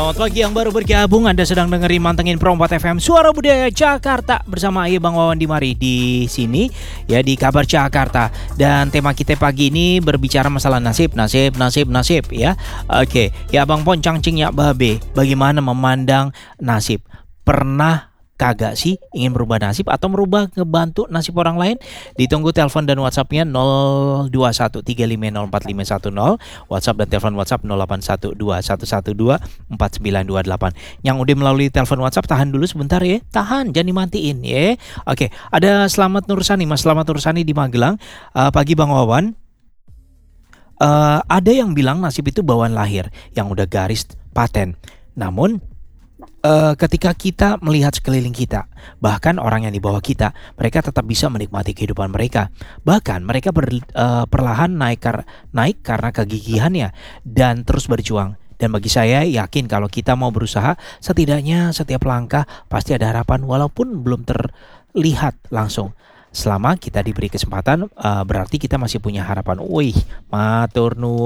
Selamat pagi yang baru bergabung, Anda sedang dengerin Mantengin Pro 4 FM Suara Budaya Jakarta bersama Aye Bang Wawan Dimari di sini ya di Kabar Jakarta. Dan tema kita pagi ini berbicara masalah nasib ya. Oke, ya Bang Poncang Cing ya Babe, bagaimana memandang nasib? Pernah kagak sih ingin merubah nasib atau merubah ngebantu nasib orang lain? Ditunggu telepon dan WhatsAppnya 0213504510, WhatsApp dan telepon WhatsApp 081211249928. Yang udah melalui telepon WhatsApp tahan dulu sebentar ya, tahan jangan dimatiin ya. Oke, ada Selamat Nursani, Mas Selamat Nursani di Magelang. Pagi Bang Wawan. Ada yang bilang nasib itu bawaan lahir yang udah garis paten. Namun ketika kita melihat sekeliling kita, bahkan orang yang di bawah kita, mereka tetap bisa menikmati kehidupan mereka. Bahkan mereka perlahan naik karena kegigihannya dan terus berjuang. Dan bagi saya yakin kalau kita mau berusaha, setidaknya setiap langkah pasti ada harapan walaupun belum terlihat langsung. Selama kita diberi kesempatan, berarti kita masih punya harapan. Wih, matur nuwun.